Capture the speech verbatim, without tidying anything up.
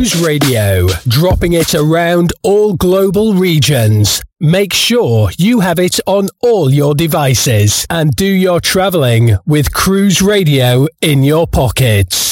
Cruise Radio, dropping it around all global regions. Make sure you have it on all your devices and do your travelling with Cruise Radio in your pocket.